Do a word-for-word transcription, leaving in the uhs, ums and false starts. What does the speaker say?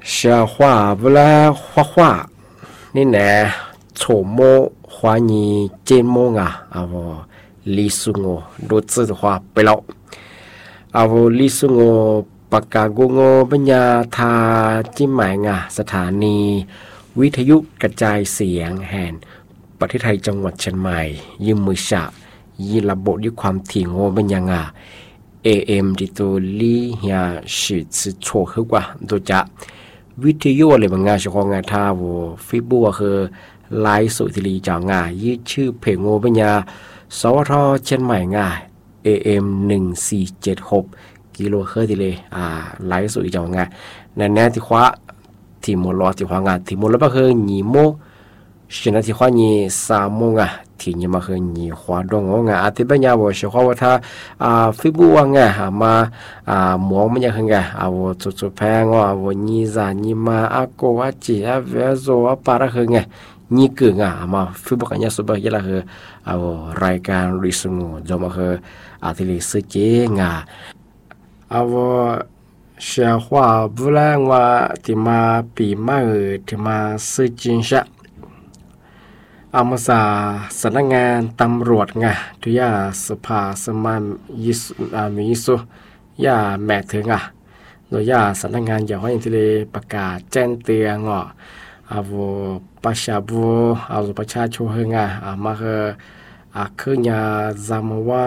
小花不来画画，你呢？草木花泥建木啊，啊不，历史我都知道话ไปแล้ว啊不，历史我ปากกากูงปัญญาทาจิ้มหมายงาสถานีวิทยุกระจายเสียงแห่งประเทศไทยจังหวัดเชียงใหม่ยืมมือฉะยีระบบด้วยความถี่งปัญญางา เอ เอ็ม ที่ตัวลี่เฮียสืบสืบโชว์ขึ้นกว่าตัวจะวิทยุอะไรบางงานเฉพาะงานท่าวัวฟิบัวคือไลฟ์สุดที่ลีจากงานยืดชื่อเพลงโงปัญญาสวทเชียงใหม่งาน เอ เอ็ม หนึ่งสี่เจ็ดหกกิโลเฮิรตซ์ที่เลยอ่าไลฟ์สุดจากงานนั่นแน่ที่คว้าที่มลอที่คว้างานที่มลก็คือหนีโมชนะที่คว้าหนีสามโมงอ่ะที่นี่มาคือหนีคว้าดงงานอาทิตย์ปัญญาวัวเฉพาะว่าถ้าอ่าฟิบัวงานมาอ่าหมอมันยังไงอ่าวัวจุดๆแพงว่าวัวนี่จานี่มาอาโกอาจีอาเวโซอาปาระคือไงนี่คือไงมาฟิบัวกันยังสุดยอดละคืออ่ารายการริสงูจอมาคืออาทิตย์ลิสเจงาอ่าวัวเสียว่าบุแรงว่าที่มาปีมาเออที่มาซื้อจินชะอามาสาสำนักงานตำรวจไงทุยาสภาสมานยิสอามียิสุยาแม่ถึงอ่ะโดยยาสำนักงานอย่างว่าอย่างที่เลยประกาศแจ้งเตือนอ่ะอาวุประชาบุอาวุประชาชนเฮงอ่ะอามาคืออาคือยาจำว่า